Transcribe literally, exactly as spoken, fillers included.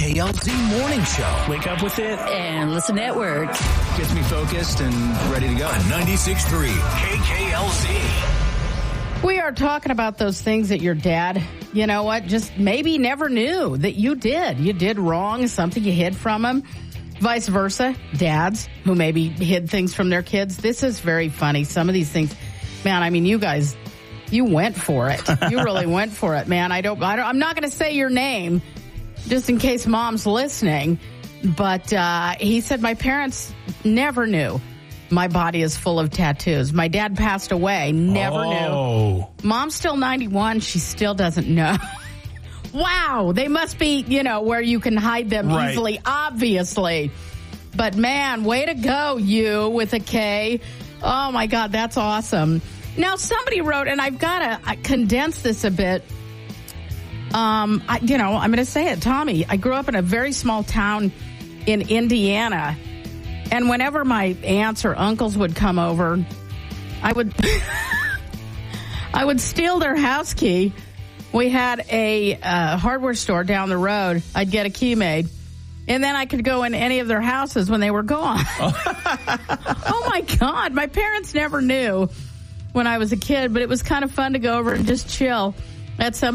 K L Z Morning Show. Wake up with it. And listen network. Gets me focused and ready to go. On ninety-six point three K K L Z. We are talking about those things that your dad, you know what, just maybe never knew that you did. You did wrong, something you hid from him. Vice versa, dads who maybe hid things from their kids. This is very funny. Some of these things, man, I mean, you guys, you went for it. You really went for it, man. I don't, I don't I'm not going to say your name just in case mom's listening. But uh, he said, my parents never knew my body is full of tattoos. My dad passed away, never oh. knew. Mom's still ninety-one. She still doesn't know. Wow, they must be, you know, where you can hide them right. easily, obviously. But man, way to go, you with a K. Oh my God, that's awesome. Now somebody wrote, and I've got to condense this a bit. Um, I, you know, I'm going to say it, Tommy. I grew up in a very small town in Indiana, and whenever my aunts or uncles would come over, I would, I would steal their house key. We had a uh, hardware store down the road. I'd get a key made, and then I could go in any of their houses when they were gone. Oh, my God. My parents never knew when I was a kid, but it was kind of fun to go over and just chill at somebody.